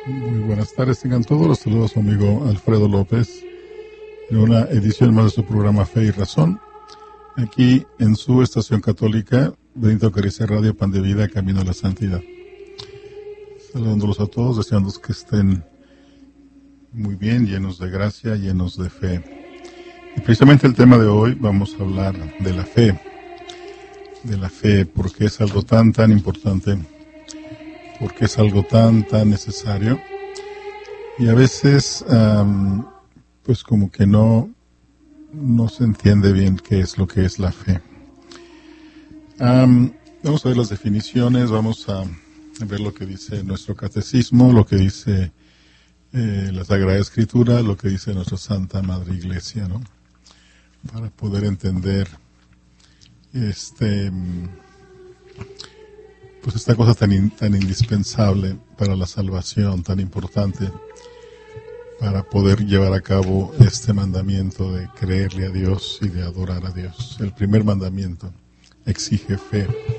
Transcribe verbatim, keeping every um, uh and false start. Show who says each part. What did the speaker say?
Speaker 1: Muy buenas tardes, tengan todos. Los saludos a su amigo Alfredo López en una edición más de su programa Fe y Razón, aquí en su estación católica, Benito Eucaristía Radio, Pan de Vida, Camino a la Santidad. Saludándolos a todos, deseando que estén muy bien, llenos de gracia, llenos de fe. Y precisamente el tema de hoy vamos a hablar de la fe, de la fe, porque es algo tan, tan importante, porque es algo tan, tan necesario. Y a veces, um, pues como que no, no se entiende bien qué es lo que es la fe. Um, vamos a ver las definiciones, vamos a ver lo que dice nuestro catecismo, lo que dice eh, la Sagrada Escritura, lo que dice nuestra Santa Madre Iglesia, ¿no? Para poder entender este, pues esta cosa tan, in, tan indispensable para la salvación, tan importante para poder llevar a cabo este mandamiento de creerle a Dios y de adorar a Dios. El primer mandamiento exige fe.